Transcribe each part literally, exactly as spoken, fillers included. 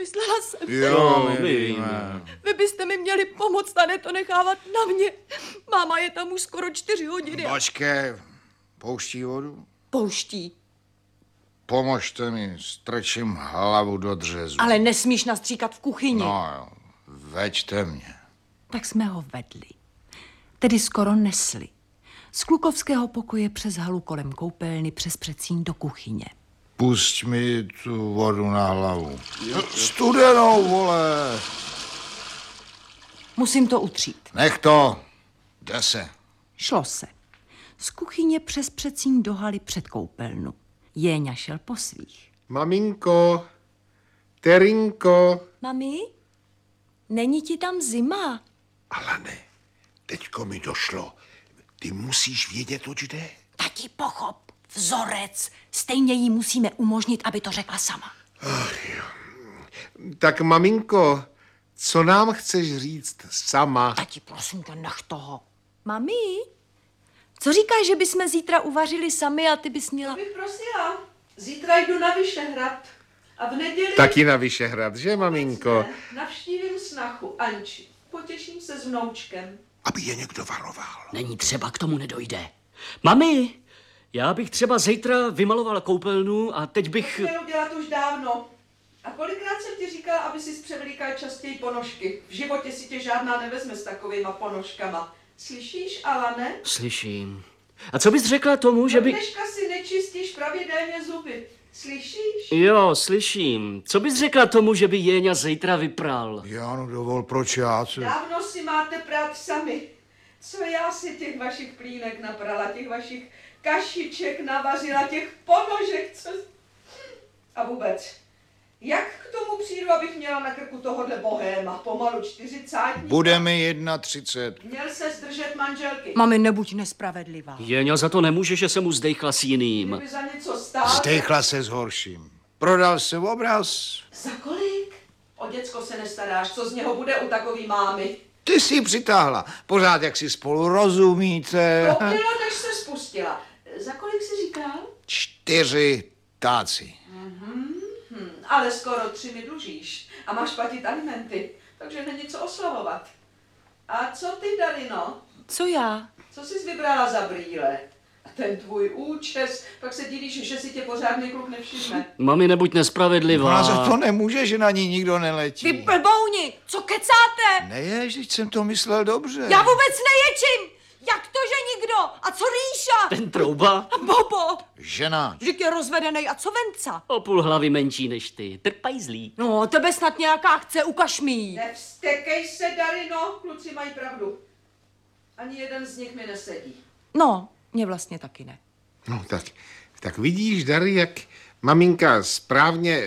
Myslela jsem. Jo, my víme. Vy byste mi měli pomoct a ne to nechávat na mě. Máma je tam už skoro čtyři hodiny. Počkej, pouští vodu? Pouští. Pomožte mi, strčím hlavu do dřezu. Ale nesmíš nastříkat v kuchyni. No jo, veďte mě. Tak jsme ho vedli. Tedy skoro nesli. Z klukovského pokoje přes halu kolem koupelny přes předsíň do kuchyně. Pusť mi tu vodu na hlavu. Studenou, vole. Musím to utřít. Nech to. Jde se. Šlo se. Z kuchyně přes předsíň do haly před koupelnu. Jéňa šel po svých. Maminko, Terinko. Mami, není ti tam zima? Alane, teďko mi došlo. Ty musíš vědět, oč jde. Tati, pochop. Vzorec. Stejně jí musíme umožnit, aby to řekla sama. Ach jo. Tak maminko, co nám chceš říct sama? Tati, prosím tě, nech toho. Mami, co říkáš, že bychom zítra uvařili sami a ty bys měla... To bych prosila. Zítra jdu na Vyšehrad. A v neděli... Taky na Vyšehrad, že maminko? Navštívím snachu Anči. Potěším se s vnoučkem. Aby je někdo varoval. Není třeba, k tomu nedojde. Mami, já bych třeba zítra vymaloval koupelnu a teď bych... To měl udělat už dávno. A kolikrát jsem ti říkala, aby si převlíkal častěji ponožky. V životě si tě žádná nevezme s takovýma ponožkama. Slyšíš, Alane? Slyším. A co bys řekla tomu, že by... Dneška si nečistíš pravidelně zuby. Slyšíš? Jo, slyším. Co bys řekla tomu, že by Jéňa zítra vypral? Jáno, dovol, proč já? Co? Dávno si máte prát sami. Co já si těch vašich plínek naprala, těch vašich kašiček navařila, těch ponožek, co... A vůbec, jak k tomu přijdu, abych měla na krku tohohle bohéma, pomalu čtyřicátníka? Bude mi třicet jedna. Měl se zdržet manželky. Mami, nebuď nespravedlivá. Jéňa za to nemůže, že se mu zdejchla s jiným. Kdyby za něco stál... Zdechla se s horším. Prodal se obraz. Za kolik? O děcko se nestaráš, co z něho bude u takový mámy? Ty si ji přitáhla. Pořád, jak si spolu rozumíte. To bylo, než se spustila. Za kolik jsi říkal? Čtyři táci. Hm, ale skoro tři mi dlužíš a máš platit alimenty, takže není co oslavovat. A co ty, Darino? Co já? Co jsi vybrala za brýle? A ten tvůj účes, pak se divíš, že si tě pořádný kluk nevšimne. Mami, nebuď nespravedlivá. Ona za to nemůže, že na ní nikdo neletí. Vy blbouni, co kecáte? Neješ, teď jsem to myslel dobře. Já vůbec neječím. Jak to, že nikdo? A co Ríša? Ten trouba? Bobo. Žena. Vždyť je rozvedenej. A co Venca? O půl hlavy menší než ty. Trpajzlí. No, tebe snad nějaká chce, ukaž mi jí. Nevstekej se, Darino, kluci mají pravdu. Ani jeden z nich mi nesedí. No, mě vlastně taky ne. No tak, tak vidíš, Dary, jak maminka správně...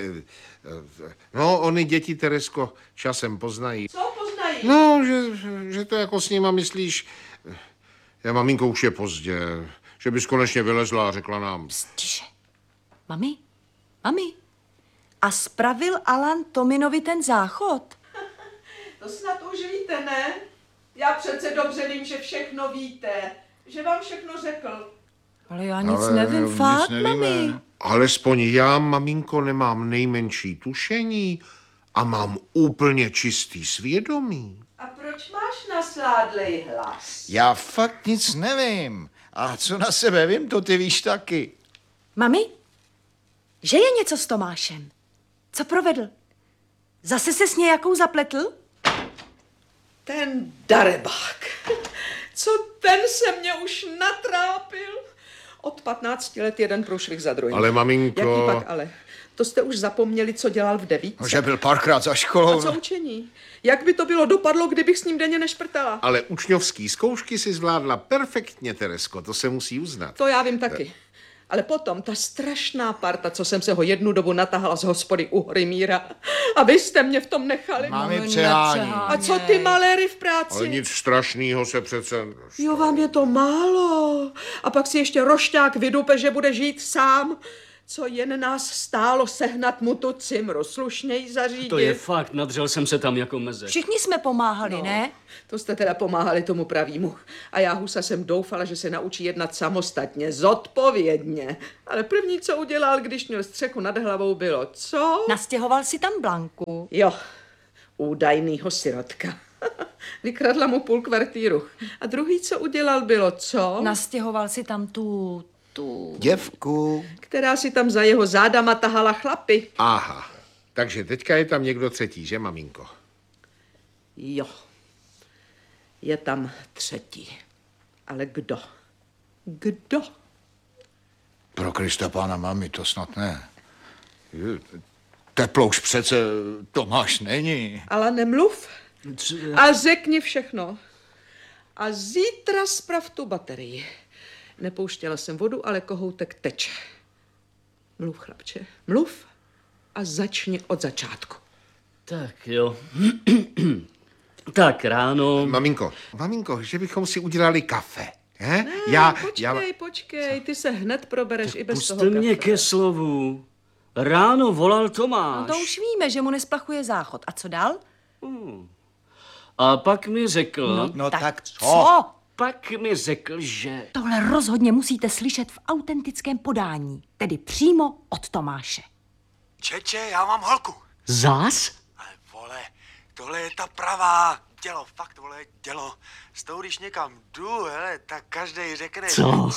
No, oni děti, Teresko, časem poznají. Co poznají? No, že, že to jako s nima myslíš... Já, maminko, už je pozdě. Že bys konečně vylezla a řekla nám. Tiše. Mami, mami. A spravil Alan Tominovi ten záchod? To snad už víte, ne? Já přece dobře vím, že všechno víte. Že vám všechno řekl. Ale já nic Ale nevím, nic fakt, nevíme. mami. Alespoň já, maminko, nemám nejmenší tušení a mám úplně čistý svědomí. A proč máš nasládlej hlas? Já fakt nic nevím. A co na sebe vím, to ty víš taky. Mami, že je něco s Tomášem? Co provedl? Zase se s nějakou zapletl? Ten darebák. Co ten se mě už natrápil? Od patnácti let jeden průšvih za druhým. Ale maminko... Jaký pak ale? To jste už zapomněli, co dělal v devítce. No, že byl párkrát za školou. A co učení? Jak by to bylo dopadlo, kdybych s ním denně nešprtala? Ale učňovský zkoušky si zvládla perfektně, Teresko, to se musí uznat. To já vím taky. Ale potom ta strašná parta, co jsem se ho jednu dobu natahala z hospody u Hory Míra. A vy jste mě v tom nechali. Mámi Mami, přehání. nepřeháněj. A co ty maléry v práci? Ale nic strašného se přece... Jo, vám je to málo. A pak si ještě rošťák vydupe, že bude žít sám. co jen nás stálo sehnat mu tu cimru, slušněji zařídit. To je fakt, nadřel jsem se tam jako meze. Všichni jsme pomáhali, No, ne? To jste teda pomáhali tomu pravýmu. A já, Husa, jsem doufala, že se naučí jednat samostatně, zodpovědně. Ale první, co udělal, když měl střechu nad hlavou, bylo co? Nastěhoval si tam Blanku. Jo, údajnýho sirotka. Vykradla mu půl kvartíru. A druhý, co udělal, bylo co? Nastěhoval si tam tu, tu... Děvku. Která si tam za jeho zádama tahala chlapy. Aha, takže teďka je tam někdo třetí, že, maminko? Jo, je tam třetí. Ale kdo? Kdo? Pro Krista pána, mami, to snad ne. Teplouš přece Tomáš není. Ale nemluv. Co- A řekni všechno. A zítra sprav tu baterii. Nepouštěla jsem vodu, ale kohoutek teče. Mluv, chlapče, mluv a začni od začátku. Tak jo. Tak ráno. Maminko, maminko, že bychom si udělali kafe, he? Ne, já, počkej, já... počkej, ty se hned probereš i bez toho Pusťte mě kafe. ke slovu. Ráno volal Tomáš. No to už víme, že mu nesplachuje záchod. A co dál? A pak mi řekl, No tak co? Co? pak mi řekl, že... Tohle rozhodně musíte slyšet v autentickém podání, tedy přímo od Tomáše. Čeče, já mám holku. Zás? Ale vole, tohle je ta pravá. Dělo, fakt, vole, dělo. S tou, když někam jdu, hele, tak každej řekne... Co? No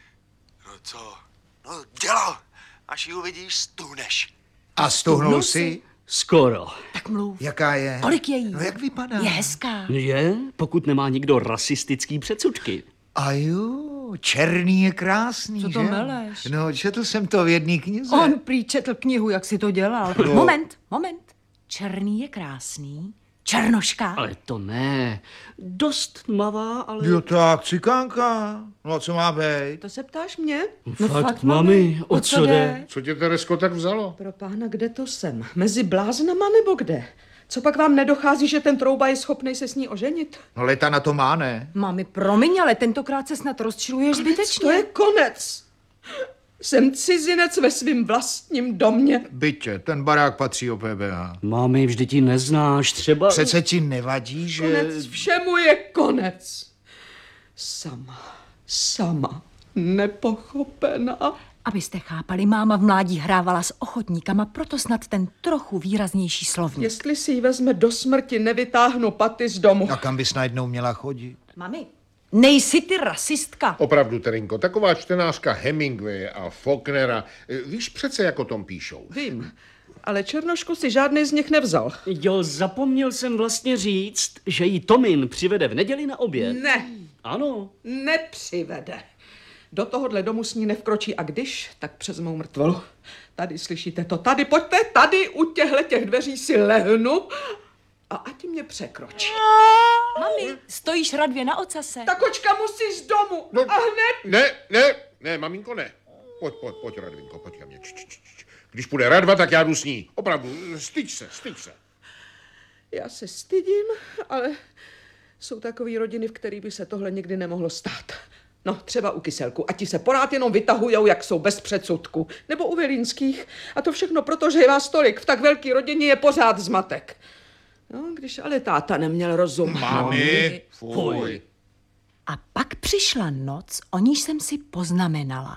co? No dělo. Až ji uvidíš, stůneš. A stuhnul si? Skoro. Tak mluv. Jaká je? Kolik je jí? No jak vypadá? Je hezká. Je, pokud nemá nikdo rasistický předsudky. A jo, černý je krásný, Co to že? meleš? No, četl jsem to v jedné knize. On prý četl knihu, jak si to dělal. No. Moment, moment. Černý je krásný. Černoška. Ale to ne. Dost tmavá, ale... Jo tak, cikánka. No, co má být? To se ptáš mě? No fakt, mami, o co jde? Co tě Teresko tak vzalo? Pro pána, kde to jsem? Mezi bláznama nebo kde? Co pak vám nedochází, že ten trouba je schopný se s ní oženit? No, leta na to má, ne? Mami, promiň, ale tentokrát se snad rozčiluješ To zbytečně. je konec. Jsem cizinec ve svým vlastním domě. Bytě, ten barák patří o P B A. Mami, vždyť ji neznáš, třeba... Přece ti nevadí, že... Konec všemu je konec. Sama, sama, nepochopená. Abyste chápali, máma v mládí hrávala s ochotníkama, proto snad ten trochu výraznější slovník. Jestli si ji vezme do smrti, nevytáhnu paty z domu. A kam bys najednou měla chodit? Mami, nejsi ty rasistka. Opravdu, Terinko, taková čtenářka Hemingway a Faulknera, eh, víš přece, jak o tom píšou. Vím, ale Černošku si žádný z nich nevzal. Jo, zapomněl jsem vlastně říct, že jí Tomin přivede v neděli na oběd. Ne, Ano. nepřivede. Do tohohle domu s ní nevkročí a když, tak přes mou mrtvolu. Tady slyšíte to, tady pojďte, tady u těchto těch dveří si lehnu a ať mě překročí. Mami, stojíš radvě na ocase. Ta kočka musí z domu No. a hned. Ne, ne, ne, maminko, ne. Pojď, pojď, pojď, Radvinko, pojď ke mně. Č, č, č, č. Když půjde Radva, tak já jdu s ní. Opravdu, styď se, styď se. Já se stydím, ale jsou takové rodiny, v kterých by se tohle nikdy nemohlo stát. No, třeba u Kyselku. A ti se porád jenom vytahujou, jak jsou bez předsudku. Nebo u Vilínských. A to všechno proto, že je vás tolik. V tak velké rodině je pořád zmatek. No, když ale táta neměl rozum. Mami, fuj. A pak přišla noc, o níž jsem si poznamenala.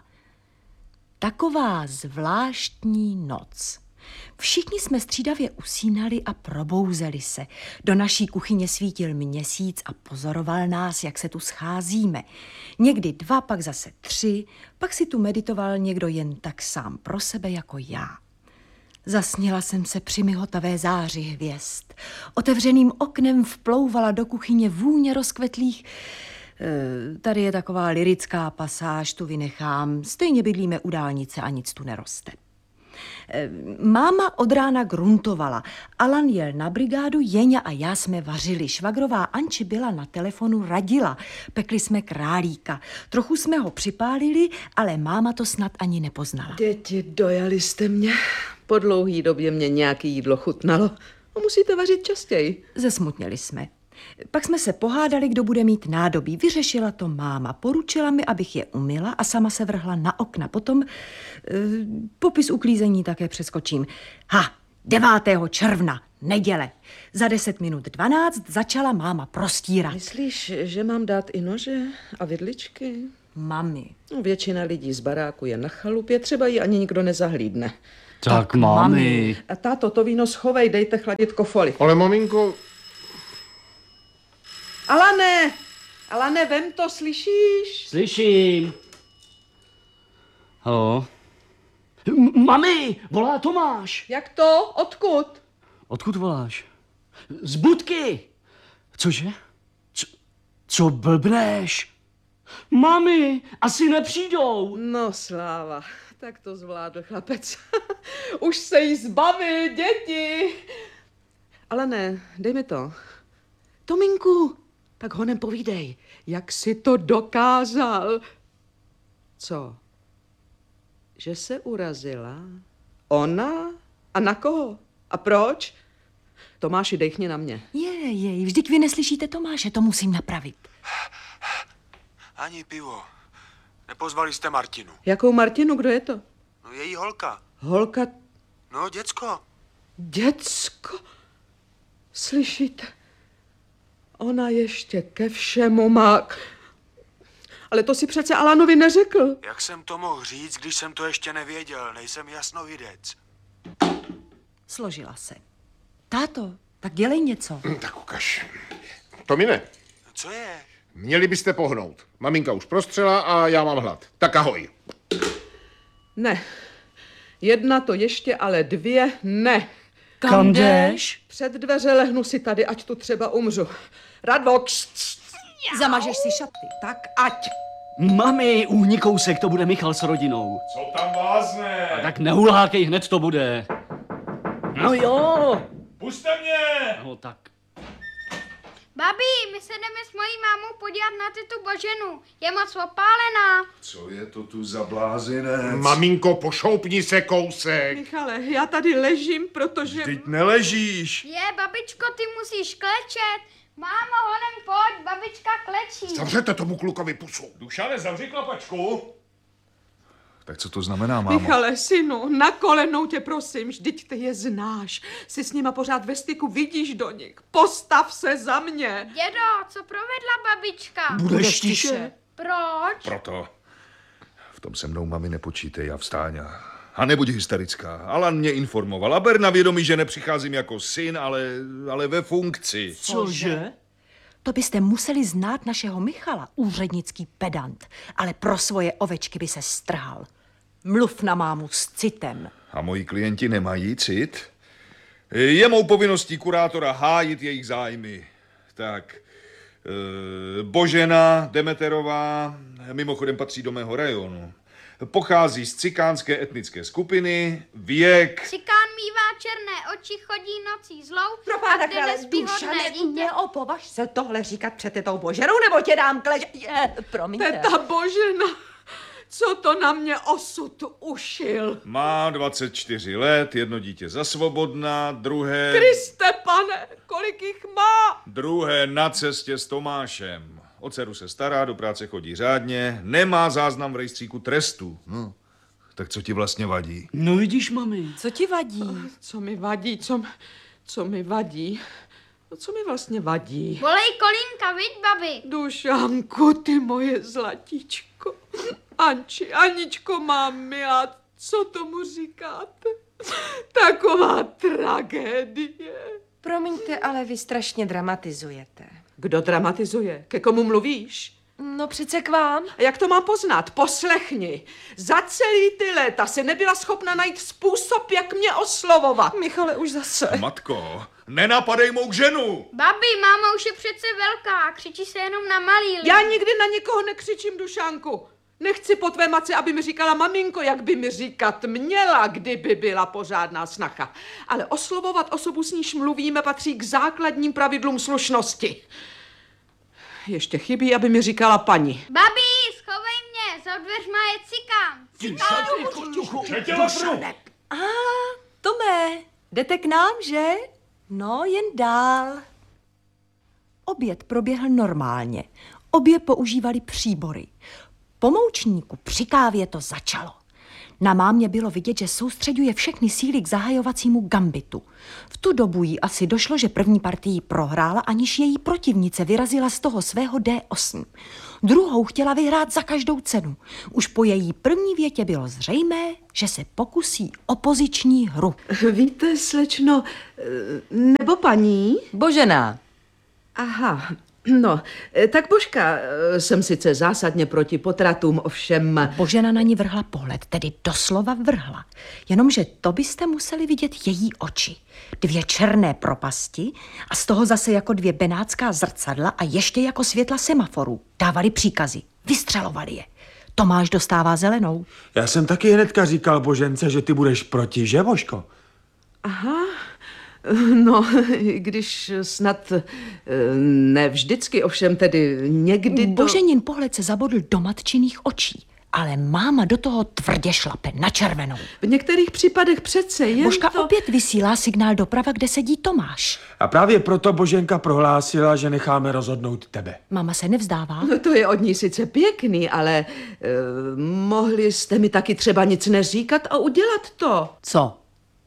Taková zvláštní noc. Všichni jsme střídavě usínali a probouzeli se. Do naší kuchyně svítil měsíc a pozoroval nás, jak se tu scházíme. Někdy dva, pak zase tři, pak si tu meditoval někdo jen tak sám pro sebe jako já. Zasnila jsem se při mihotavé záři hvězd. Otevřeným oknem vplouvala do kuchyně vůně rozkvetlých... E, tady je taková lyrická pasáž, tu vynechám. Stejně bydlíme u dálnice a nic tu neroste. E, máma od rána gruntovala. Alan jel na brigádu, Jeňa a já jsme vařili. Švagrová Anči byla na telefonu, radila. Pekli jsme králíka. Trochu jsme ho připálili, ale máma to snad ani nepoznala. Děti, dojali jste mě. Po dlouhý době mě nějaké jídlo chutnalo. A musíte vařit častěji. Zesmutněli jsme. Pak jsme se pohádali, kdo bude mít nádobí. Vyřešila to máma. Poručila mi, abych je umyla a sama se vrhla na okna. Potom e, popis uklízení také přeskočím. Ha, devátého června, neděle. Za deset minut dvanáct začala máma prostírat. Myslíš, že mám dát i nože a vidličky? Mami. No, většina lidí z baráku je na chalupě, třeba ji ani nikdo nezahlídne. Tak, mami. A táto, to víno schovej, dejte chladit kofoli. Ale maminko, Alane, Alane, vem to, slyšíš? Slyším. Halo? M- mami, volá Tomáš. Jak to? Odkud? Odkud voláš? Z budky. Cože? Co, co blbneš? Mami, asi nepřijdou. No, sláva, tak to zvládl chlapec. Už se jí zbavil, děti. Alane, dej mi to. Tominku, tak honem povídej, jak jsi to dokázal. Co? Že se urazila? Ona? A na koho? A proč? Tomáši, dejchni na mě. Jej, jej, vždyť vy neslyšíte Tomáše, to musím napravit. Ani pivo. Nepozvali jste Martinu. Jakou Martinu, kdo je to? No její holka. Holka, No, děcko. děcko. Slyšíte? Ona ještě ke všemu má... Ale to si přece Alanovi neřekl. Jak jsem to mohl říct, když jsem to ještě nevěděl? Nejsem jasnovidec. Složila se. Táto, tak dělej něco. tak ukaž. Tomine, Co je? měli byste pohnout. Maminka už prostřela a já mám hlad. Tak ahoj. Ne. Jedna to ještě, ale dvě ne. Kam jdeš? Před dveře lehnu si tady, ať tu třeba umřu. Radvo, kšt, Zamažeš si šaty. tak ať. Mami, uhni kousek, to bude Michal s rodinou. Co tam vázne? A tak neulákej, hned to bude. No jo. Puste mě! No tak. Babi, my se jdeme s mojí mámou podívat na tu Boženu. Je moc opálená. Co je to tu za blázinec? Maminko, pošoupni se kousek. Michale, já tady ležím, protože... Teď neležíš. Je, babičko, ty musíš klečet. Mámo, honem pojď, babička klečí. Zavřete tomu klukovi pusu. Dušane, zavři klapačku. Tak co to znamená, mámo? Michale, synu, na kolenou tě prosím, vždyť ty je znáš. Jsi s nima pořád ve styku, vidíš do nich. Postav se za mě. Dědo, co provedla babička? Budeš tiše? Proč? Proto. V tom se mnou, mami, nepočítej a vstáň. A nebuď hysterická. Alan mě informoval a ber na vědomí, že nepřicházím jako syn, ale, ale ve funkci. Cože? To byste museli znát našeho Michala, úřednický pedant, ale pro svoje ovečky by se strhal. Mluv na mámu s citem. A moji klienti nemají cit? Je mou povinností kurátora hájit jejich zájmy. Tak, e, Božena Demeterová mimochodem patří do mého rajonu. Pochází z cikánské etnické skupiny, věk... Cikán mívá černé oči, chodí nocí zlou Pro a pána jde krále, nespí hodné Dušane, dítě. neopovaž se tohle říkat před tetou Boženou, nebo tě dám klež... Je, promiňte. Teta Božena, co to na mě osud ušil? Má dvacet čtyři let, jedno dítě za svobodná, druhé... Kriste, pane, kolik jich má? Druhé na cestě s Tomášem. O dceru se stará, do práce chodí řádně, nemá záznam v rejstříku trestů. No, tak co ti vlastně vadí? No vidíš, mami. Co ti vadí? Co mi vadí, co, co mi vadí? No, co mi vlastně vadí? Volej kolínka, viď, babi? Dušanku, ty moje zlatíčko. Anči, Aničko, mám milá, co tomu říkáte? Taková tragédie. Promiňte, ale vy strašně dramatizujete. Kdo dramatizuje? Ke komu mluvíš? No přece k vám. A jak to mám poznat? Poslechni. Za celý ty léta se nebyla schopna najít způsob, jak mě oslovovat. Michale, už zase. Matko, nenapadej mou ženu! Babi, máma už je přece velká, křičí se jenom na malý lidi. Já nikdy na nikoho nekřičím, Dušánku. Nechci po tvé matce, aby mi říkala maminko, jak by mi říkat měla, kdyby byla pořádná snacha. Ale oslovovat osobu, s níž mluvíme, patří k základním pravidlům slušnosti. Ještě chybí, aby mi říkala paní. Babi, schovej mě, za dveřma je cikán. Přetěla pru! A, Tome, jdete k nám, že? No, jen dál. Oběd proběhl normálně. Obě používali příbory. Po moučníku při kávě to začalo. Na mámě bylo vidět, že soustředuje všechny síly k zahajovacímu gambitu. V tu dobu jí asi došlo, že první partii prohrála, aniž její protivnice vyrazila z toho svého D osm. Druhou chtěla vyhrát za každou cenu. Už po její první větě bylo zřejmé, že se pokusí o poziční hru. Víte, slečno, nebo paní? Božena. Aha, no, tak Božka, jsem sice zásadně proti potratům, ovšem... Božena na ní vrhla pohled, tedy doslova vrhla. Jenomže to byste museli vidět její oči. Dvě černé propasti a z toho zase jako dvě benátská zrcadla a ještě jako světla semaforů. Dávali příkazy, vystřelovali je. Tomáš dostává zelenou. Já jsem taky hnedka říkal Božence, že ty budeš proti, že, Božko? Aha, no, když snad ne vždycky, ovšem tedy někdy to... Boženin pohled se zabodl do matčiných očí, ale máma do toho tvrdě šlape na červenou. V některých případech přece jen Božka to... opět vysílá signál doprava, kde sedí Tomáš. A právě proto Boženka prohlásila, že necháme rozhodnout tebe. Mama se nevzdává. No to je od ní sice pěkný, ale eh, mohli jste mi taky třeba nic neříkat a udělat to. Co?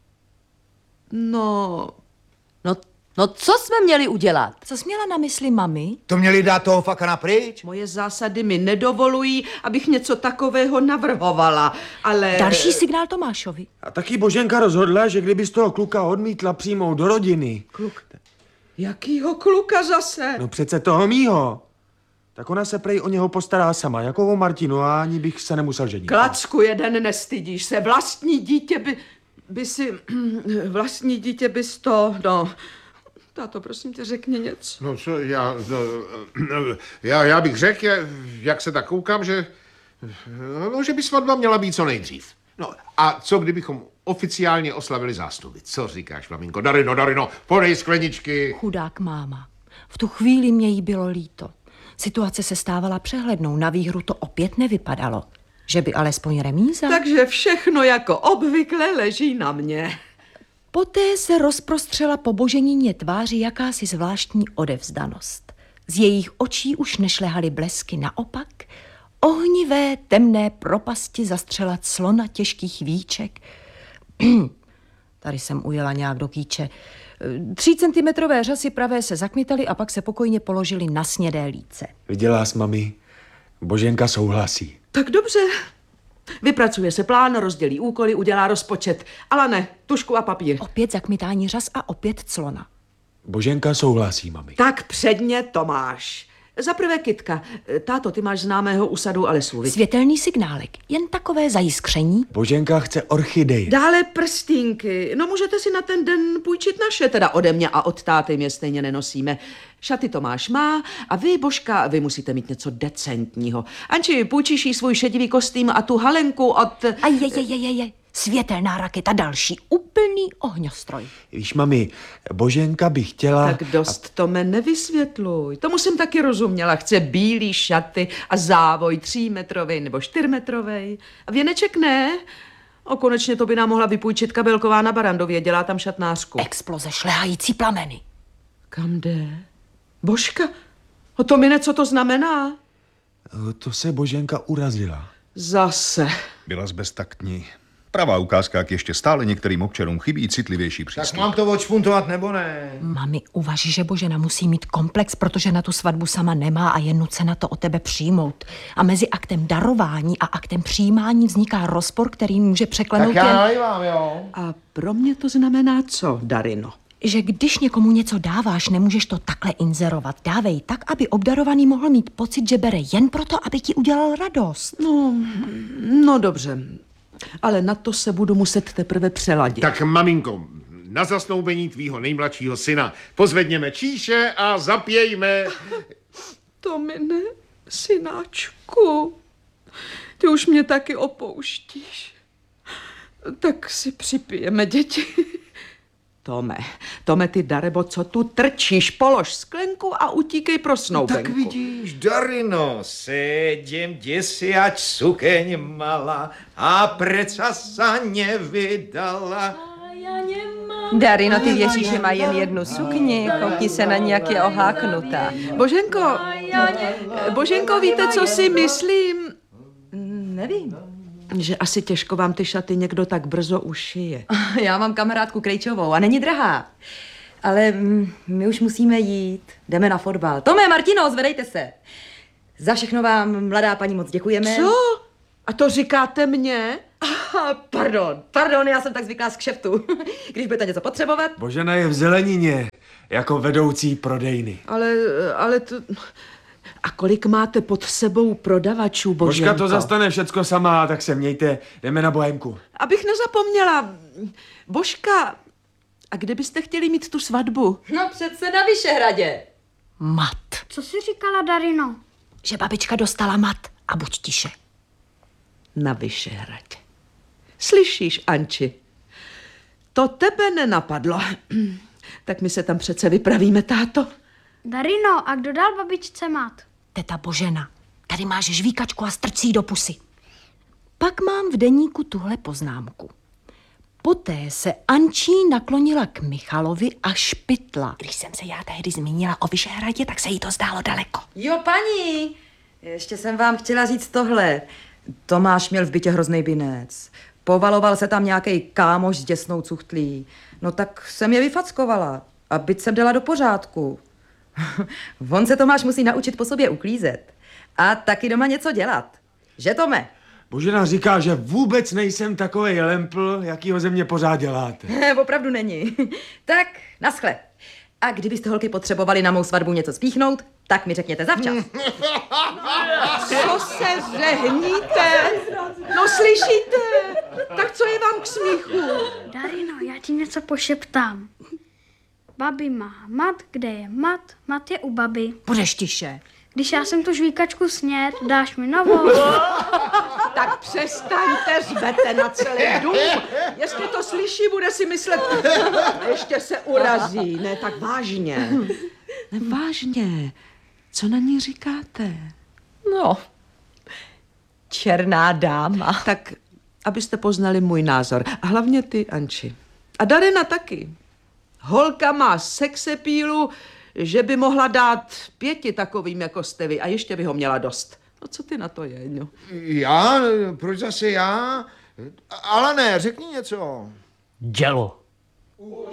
No... No, no co jsme měli udělat? Co jsi měla na mysli, mami? To měli dát toho fakana pryč? Moje zásady mi nedovolují, abych něco takového navrhovala, ale... Další signál Tomášovi. A taky Boženka rozhodla, že kdyby z toho kluka odmítla přijmout do rodiny. Kluk... Jakýho kluka zase? No přece toho mýho. Tak ona se prej o něho postará sama, jako o Martinu, a ani bych se nemusel ženit. Klacku jeden, nestydíš se. Vlastní dítě by... by si... Vlastní dítě bys to... No... Táto, prosím tě, řekni něco. No co, já, no, já, já bych řekl, jak se tak koukám, že, no, že by svatba měla být co nejdřív. No a co kdybychom oficiálně oslavili zástupy? Co říkáš, maminko? Darino, Darino, podej skleničky. Chudák máma. V tu chvíli mě jí bylo líto. Situace se stávala přehlednou, na výhru to opět nevypadalo. Že by alespoň remíza? Takže všechno jako obvykle leží na mě. Poté se rozprostřela po Boženině tváři jakási zvláštní odevzdanost. Z jejich očí už nešlehaly blesky, naopak ohnivé temné propasti zastřela clona těžkých víček. Tady jsem ujela nějak do kýče. Třícentimetrové řasy pravé se zakmitaly a pak se pokojně položily na snědé líce. Viděla jsi, mami? Boženka souhlasí. Tak dobře. Vypracuje se plán, rozdělí úkoly, udělá rozpočet. Ale ne, tušku a papír. Opět zakmitání řas a opět clona. Boženka souhlasí, mami. Tak předně Tomáš. Za prvé Kytka. Táto, ty máš známého u sadu a lesů, viď? Světelný signálek, jen takové zajiskření. Boženka chce orchidej. Dále prstínky. No můžete si na ten den půjčit naše, teda ode mě a od táty, mě stejně nenosíme. Šaty Tomáš má a vy, Božka, vy musíte mít něco decentního. Anči, půjčíš jí svůj šedivý kostým a tu halenku od... A je, je, je, je, je. Světelná raketa, další úplný ohňostroj. Víš, mami, Boženka by chtěla... Tak dost a... to me nevysvětluj. Tomu jsem taky rozuměla. Chce bílý šaty a závoj třímetrovej nebo čtyřmetrovej. A věneček ne. O, konečně to by nám mohla vypůjčit Kabelková na Barandově, dělá tam šatnářku. Exploze, šlehající plameny. Kam jde? Božka, o to mine, co to znamená? To se Boženka urazila. Zase. Byla beztaktní. Pravá ukázka, jak ještě stále některým občanům chybí citlivější přístup. Tak mám to odšpuntovat, nebo ne? Mami, uvaž, že Božena musí mít komplex, protože na tu svatbu sama nemá a je nucena to od tebe přijmout. A mezi aktem darování a aktem přijímání vzniká rozpor, který může překlenout Tak já jen... nalívám, jo. A pro mě to znamená co, Darino? Že když někomu něco dáváš, nemůžeš to takhle inzerovat. Dávej tak, aby obdarovaný mohl mít pocit, že bere jen proto, aby ti udělal radost. No, no dobře. Ale na to se budu muset teprve přeladit. Tak maminko, na zasnoubení tvýho nejmladšího syna pozvedněme číše a zapějme. To mi ne, synáčku. Ty už mě taky opouštíš. Tak si připijeme, děti. Tome, Tome, ty Darebo, co tu trčíš? Polož sklenku a utíkej pro snoubenku. Tak vidíš, Darino, sedím děsi, ať sukeň mala a preca sa nevydala. A já nemám Darino, ty věříš, že má jen jednu sukni, koukni se na ní, jak je oháknutá. Boženko, Boženko, víte, co si myslím? Nevím. Že asi těžko vám ty šaty někdo tak brzo ušije. Já mám kamarádku Krejčovou a není drahá. Ale mm, my už musíme jít. Jdeme na fotbal. Tome, Martino, zvedejte se. Za všechno vám, mladá paní, moc děkujeme. Co? A to říkáte mně? Ah, pardon, pardon, já jsem tak zvyklá z kšeftu. Když budete něco potřebovat. Božena je v zelenině, jako vedoucí prodejny. Ale, ale to... A kolik máte pod sebou prodavačů, Boženko? Božka to zastane všecko sama, tak se mějte, jdeme na Bohemku. Abych nezapomněla, Božka, a kde byste chtěli mít tu svatbu? No přece na Vyšehradě. Mat. Co jsi říkala, Darino? Že babička dostala mat a buď tiše. Na Vyšehradě. Slyšíš, Anči? To tebe nenapadlo. Tak my se tam přece vypravíme, táto. Darino, a kdo dal babičce mat? Teta Božena, tady máš žvíkačku a strč si ji do pusy. Pak mám v deníku tuhle poznámku. Poté se Ančí naklonila k Michalovi a špitla. Když jsem se já tehdy zmínila o Vyšehradě, tak se jí to zdálo daleko. Jo, paní, ještě jsem vám chtěla říct tohle. Tomáš měl v bytě hrozný binec. Povaloval se tam nějaký kámoš s děsnou cuchtlí. No tak jsem je vyfackovala a byt jsem dala do pořádku. On se Tomáš musí naučit po sobě uklízet. A taky doma něco dělat. Že, Tome? Božena říká, že vůbec nejsem takovej lempl, jakýho ze mě pořád děláte. Opravdu není. Tak, naschle. A kdybyste holky potřebovali na mou svatbu něco spíchnout, tak mi řekněte zavčas. Co se řehníte? No slyšíte? Tak co je vám k smíchu? Darino, já ti něco pošeptám. Babi má mat, kde je mat? Mat je u babi. Budeš tiše. Když já jsem tu žvíkačku sněd, dáš mi novou. Tak přestaňte, řvete na celý dům. Jestli to slyší, bude si myslet, ještě se urazí. Ne, tak vážně. Ne, vážně. Co na ní říkáte? No, černá dáma. Tak, abyste poznali můj názor. A hlavně ty, Anči. A Darina taky. Holka má sexepílu, že by mohla dát pěti takovým, jako jste vy, a ještě by ho měla dost. No co ty na to, Jeňo? Já? Proč zase já? Ale ne, řekni něco. Dělo.